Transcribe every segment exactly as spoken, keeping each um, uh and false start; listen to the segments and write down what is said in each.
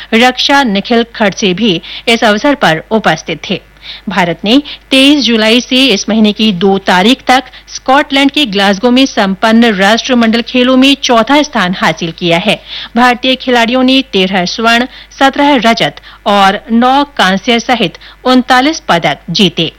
रक्षा निखिल खड़से भी इस अवसर पर उपस्थित थे। भारत ने तेईस जुलाई से इस महीने की दो तारीख तक स्कॉटलैंड के ग्लासगो में संपन्न राष्ट्रमंडल खेलों में चौथा स्थान हासिल किया है। भारतीय खिलाड़ियों ने तेरह स्वर्ण, सत्रह रजत और नौ कांस्य सहित उनतालीस पदक जीते।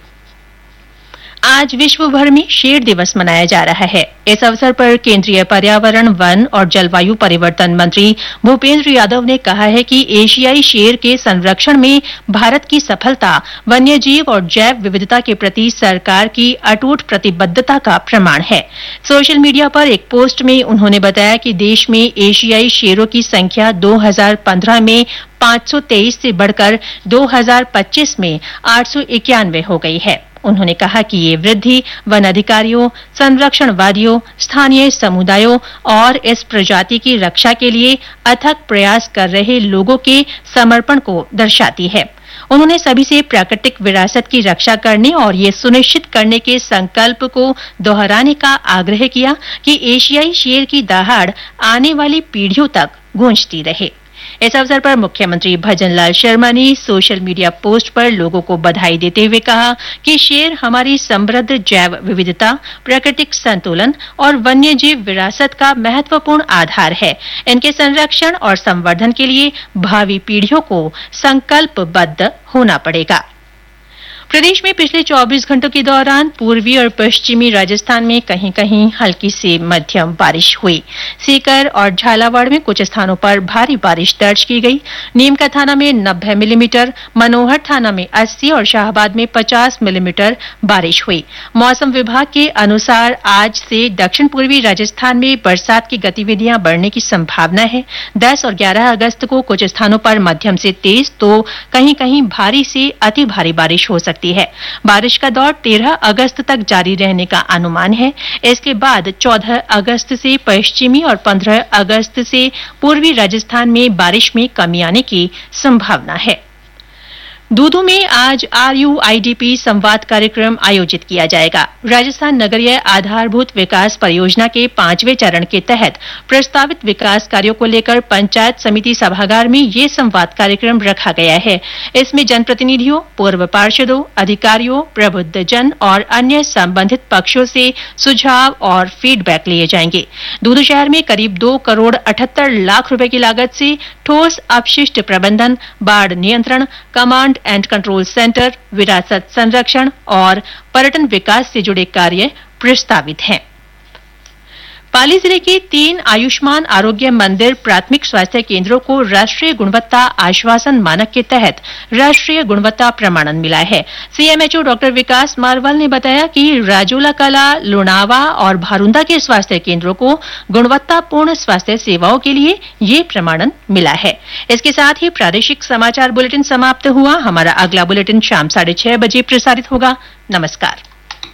आज विश्व भर में शेर दिवस मनाया जा रहा है। इस अवसर पर केंद्रीय पर्यावरण, वन और जलवायु परिवर्तन मंत्री भूपेंद्र यादव ने कहा है कि एशियाई शेर के संरक्षण में भारत की सफलता वन्यजीव और जैव विविधता के प्रति सरकार की अटूट प्रतिबद्धता का प्रमाण है। सोशल मीडिया पर एक पोस्ट में उन्होंने बताया कि देश में एशियाई शेरों की संख्या दो हज़ार पंद्रह में पांच सौ तेईस से बढ़कर दो हज़ार पच्चीस में आठ सौ इक्यानवे हो गई है। उन्होंने कहा कि ये वृद्धि वन अधिकारियों, संरक्षणवादियों, स्थानीय समुदायों और इस प्रजाति की रक्षा के लिए अथक प्रयास कर रहे लोगों के समर्पण को दर्शाती है। उन्होंने सभी से प्राकृतिक विरासत की रक्षा करने और ये सुनिश्चित करने के संकल्प को दोहराने का आग्रह किया कि एशियाई शेर की दहाड़ आने वाली पीढ़ियों तक गूंजती रहे। इस अवसर पर मुख्यमंत्री भजनलाल शर्मा ने सोशल मीडिया पोस्ट पर लोगों को बधाई देते हुए कहा कि शेर हमारी समृद्ध जैव विविधता, प्राकृतिक संतुलन और वन्यजीव विरासत का महत्वपूर्ण आधार है। इनके संरक्षण और संवर्धन के लिए भावी पीढ़ियों को संकल्पबद्ध होना पड़ेगा। प्रदेश में पिछले चौबीस घंटों के दौरान पूर्वी और पश्चिमी राजस्थान में कहीं कहीं हल्की से मध्यम बारिश हुई। सीकर और झालावाड़ में कुछ स्थानों पर भारी बारिश दर्ज की गई। नीमका थाना में नब्बे मिलीमीटर, मनोहर थाना में अस्सी और शाहबाद में पचास मिलीमीटर बारिश हुई। मौसम विभाग के अनुसार आज से दक्षिण पूर्वी राजस्थान में बरसात की गतिविधियां बढ़ने की संभावना है। दस और ग्यारह अगस्त को कुछ स्थानों पर मध्यम से तेज तो कहीं कहीं भारी से अति भारी बारिश हो सकती है। बारिश का दौर तेरह अगस्त तक जारी रहने का अनुमान है। इसके बाद चौदह अगस्त से पश्चिमी और पंद्रह अगस्त से पूर्वी राजस्थान में बारिश में कमी आने की संभावना है। दूदू में आज are you I D P संवाद कार्यक्रम आयोजित किया जाएगा। राजस्थान नगरीय आधारभूत विकास परियोजना के पांचवें चरण के तहत प्रस्तावित विकास कार्यों को लेकर पंचायत समिति सभागार में ये संवाद कार्यक्रम रखा गया है। इसमें जनप्रतिनिधियों, पूर्व पार्षदों, अधिकारियों, प्रबुद्धजन और अन्य संबंधित पक्षों से सुझाव और फीडबैक लिए जाएंगे। दूदू शहर में करीब दो करोड़ अठहत्तर लाख रुपए की लागत से ठोस अपशिष्ट प्रबंधन, बाढ़ नियंत्रण, कमांड एंड कंट्रोल सेंटर, विरासत संरक्षण और पर्यटन विकास से जुड़े कार्य प्रस्तावित हैं। पाली जिले के तीन आयुष्मान आरोग्य मंदिर प्राथमिक स्वास्थ्य केंद्रों को राष्ट्रीय गुणवत्ता आश्वासन मानक के तहत राष्ट्रीय गुणवत्ता प्रमाणन मिला है। सीएमएचओ डॉक्टर विकास मारवाल ने बताया कि राजोला कला, लुणावा और भारुंदा के स्वास्थ्य केंद्रों को गुणवत्तापूर्ण स्वास्थ्य सेवाओं के लिए ये प्रमाणन मिला है। इसके साथ ही प्रादेशिक समाचार बुलेटिन समाप्त हुआ। हमारा अगला बुलेटिन शाम साढ़े छह बजे प्रसारित होगा। नमस्कार।